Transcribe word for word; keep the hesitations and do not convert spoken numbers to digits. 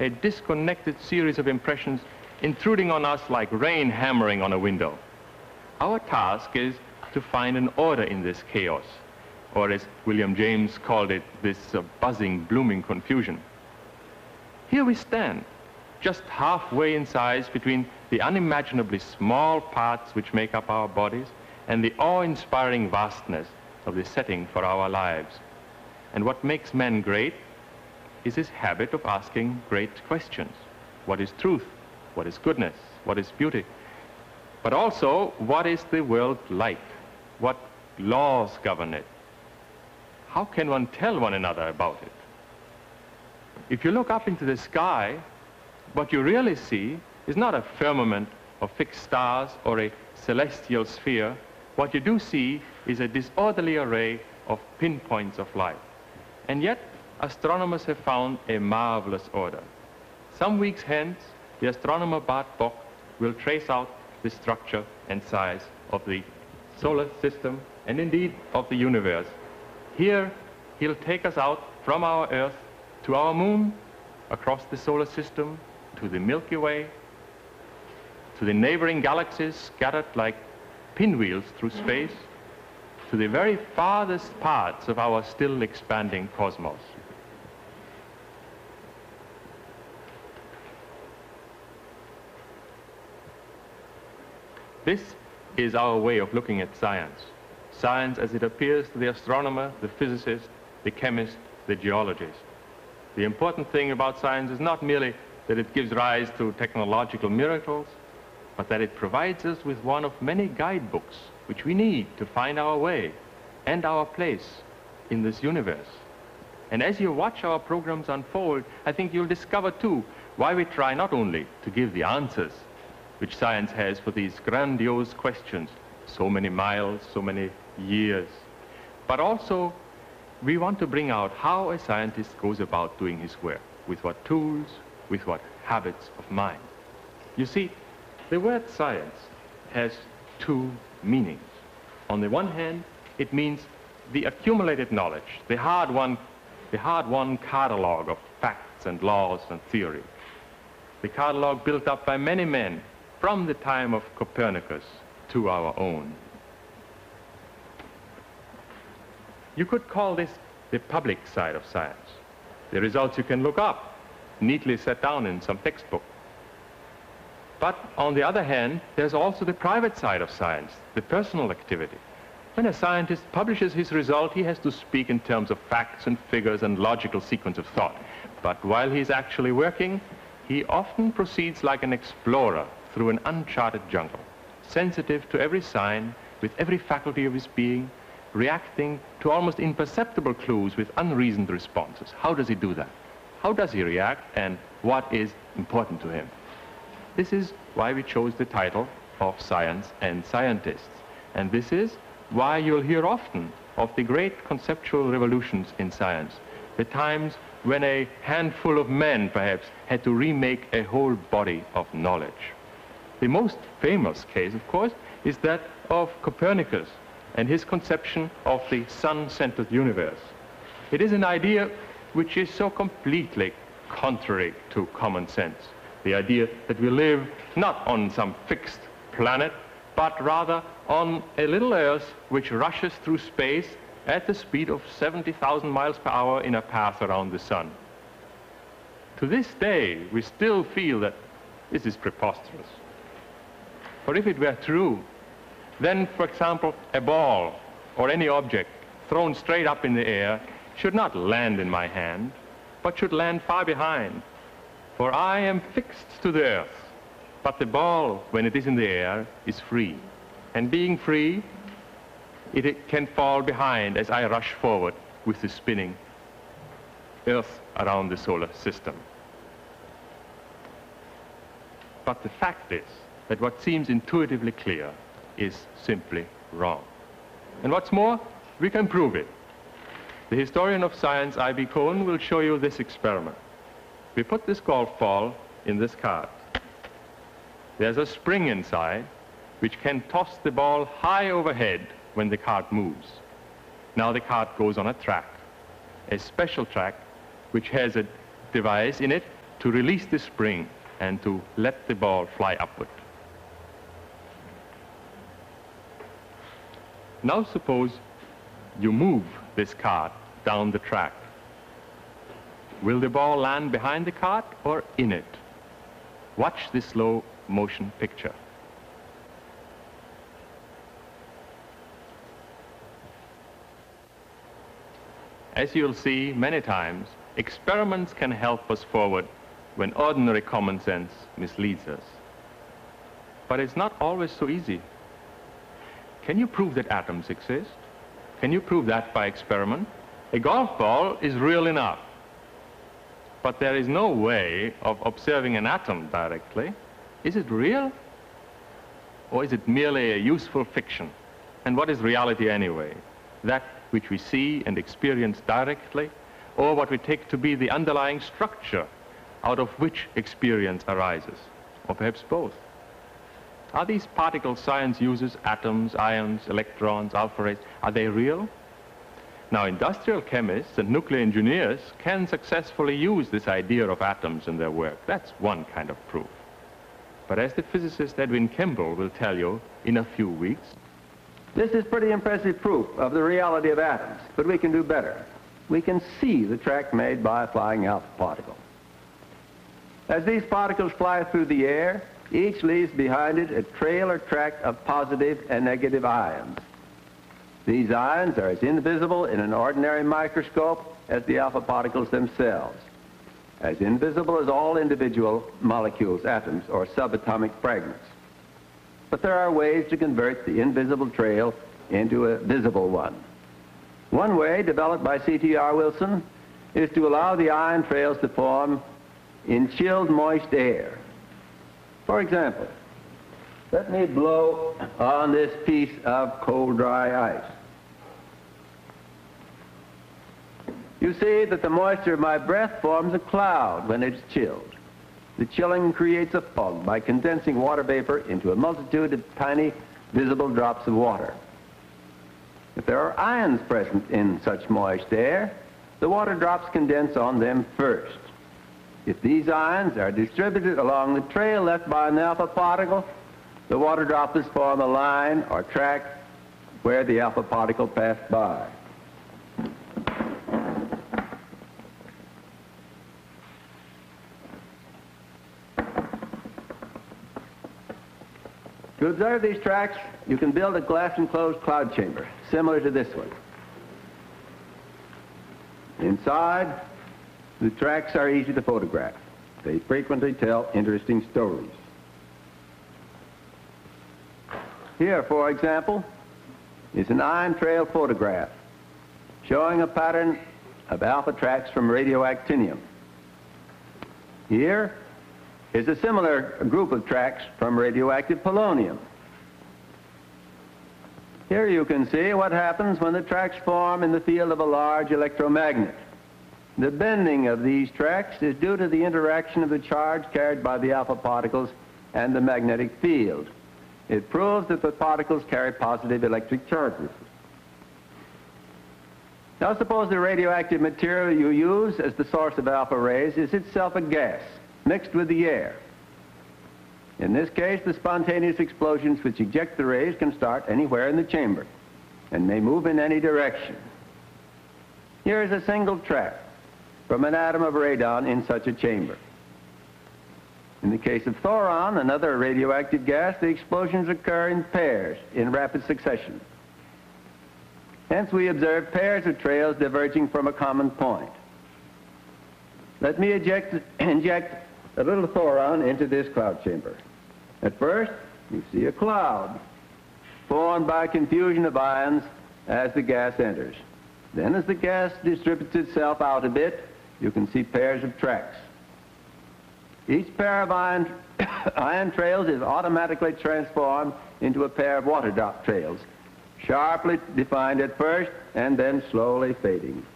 a disconnected series of impressions intruding on us like rain hammering on a window. Our task is to find an order in this chaos, or as William James called it, this uh, buzzing, blooming confusion. Here we stand, just halfway in size between the unimaginably small parts which make up our bodies and the awe-inspiring vastness of the setting for our lives. And what makes man great is his habit of asking great questions. What is truth? What is goodness? What is beauty? But also, what is the world like? What laws govern it? How can one tell one another about it? If you look up into the sky, what you really see is not a firmament of fixed stars or a celestial sphere. What you do see is a disorderly array of pinpoints of light. And yet, astronomers have found a marvelous order. Some weeks hence, the astronomer Bart Bok will trace out the structure and size of the solar system and indeed of the universe. Here, he'll take us out from our Earth to our moon, across the solar system, to the Milky Way, to the neighboring galaxies scattered like pinwheels through space, to the very farthest parts of our still expanding cosmos. This is our way of looking at science. Science as it appears to the astronomer, the physicist, the chemist, the geologist. The important thing about science is not merely that it gives rise to technological miracles, but that it provides us with one of many guidebooks which we need to find our way and our place in this universe. And as you watch our programs unfold, I think you'll discover too why we try not only to give the answers which science has for these grandiose questions, so many miles, so many years, but also we want to bring out how a scientist goes about doing his work, with what tools, with what habits of mind. You see, the word science has two meanings. On the one hand, it means the accumulated knowledge, the hard-won, the hard-won catalog of facts and laws and theory. The catalog built up by many men from the time of Copernicus to our own. You could call this the public side of science. The results you can look up, neatly set down in some textbook. But on the other hand, there's also the private side of science, the personal activity. When a scientist publishes his result, he has to speak in terms of facts and figures and logical sequence of thought. But while he's actually working, he often proceeds like an explorer through an uncharted jungle, sensitive to every sign, with every faculty of his being, reacting to almost imperceptible clues with unreasoned responses. How does he do that? How does he react, and what is important to him? This is why we chose the title of Science and Scientists. And this is why you'll hear often of the great conceptual revolutions in science, the times when a handful of men, perhaps, had to remake a whole body of knowledge. The most famous case, of course, is that of Copernicus and his conception of the sun-centered universe. It is an idea which is so completely contrary to common sense. The idea that we live not on some fixed planet, but rather on a little Earth which rushes through space at the speed of seventy thousand miles per hour in a path around the sun. To this day, we still feel that this is preposterous. For if it were true, then, for example, a ball or any object thrown straight up in the air should not land in my hand, but should land far behind. For I am fixed to the earth, but the ball, when it is in the air, is free. And being free, it, it can fall behind as I rush forward with the spinning earth around the solar system. But the fact is that what seems intuitively clear is simply wrong. And what's more, we can prove it. The historian of science, I B Cohen, will show you this experiment. We put this golf ball in this cart. There's a spring inside which can toss the ball high overhead when the cart moves. Now the cart goes on a track, a special track which has a device in it to release the spring and to let the ball fly upward. Now suppose you move this cart down the track. Will the ball land behind the cart or in it? Watch this slow motion picture. As you'll see many times, experiments can help us forward when ordinary common sense misleads us. But it's not always so easy. Can you prove that atoms exist? Can you prove that by experiment? A golf ball is real enough. But there is no way of observing an atom directly. Is it real? Or is it merely a useful fiction? And what is reality anyway? That which we see and experience directly, or what we take to be the underlying structure out of which experience arises, or perhaps both? Are these particle science uses, atoms, ions, electrons, alpha rays, are they real? Now, industrial chemists and nuclear engineers can successfully use this idea of atoms in their work. That's one kind of proof. But as the physicist Edwin Kimball will tell you in a few weeks, this is pretty impressive proof of the reality of atoms, but we can do better. We can see the track made by a flying alpha particle. As these particles fly through the air, each leaves behind it a trail or track of positive and negative ions. These ions are as invisible in an ordinary microscope as the alpha particles themselves, as invisible as all individual molecules, atoms, or subatomic fragments. But there are ways to convert the invisible trail into a visible one. One way, developed by C T R Wilson, is to allow the ion trails to form in chilled, moist air. For example, let me blow on this piece of cold, dry ice. You see that the moisture of my breath forms a cloud when it's chilled. The chilling creates a fog by condensing water vapor into a multitude of tiny, visible drops of water. If there are ions present in such moist air, the water drops condense on them first. If these ions are distributed along the trail left by an alpha particle, the water droplets form a line or track where the alpha particle passed by. To observe these tracks, you can build a glass-enclosed cloud chamber, similar to this one. Inside, the tracks are easy to photograph. They frequently tell interesting stories. Here, for example, is an ion trail photograph showing a pattern of alpha tracks from radioactinium. Here is a similar group of tracks from radioactive polonium. Here you can see what happens when the tracks form in the field of a large electromagnet. The bending of these tracks is due to the interaction of the charge carried by the alpha particles and the magnetic field. It proves that the particles carry positive electric charges. Now suppose the radioactive material you use as the source of alpha rays is itself a gas mixed with the air. In this case, the spontaneous explosions which eject the rays can start anywhere in the chamber and may move in any direction. Here is a single track from an atom of radon in such a chamber. In the case of thoron, another radioactive gas, the explosions occur in pairs in rapid succession. Hence, we observe pairs of trails diverging from a common point. Let me eject, inject a little thoron into this cloud chamber. At first, you see a cloud formed by confusion of ions as the gas enters. Then, as the gas distributes itself out a bit, you can see pairs of tracks. Each pair of ion, ion trails is automatically transformed into a pair of water drop trails, sharply defined at first and then slowly fading.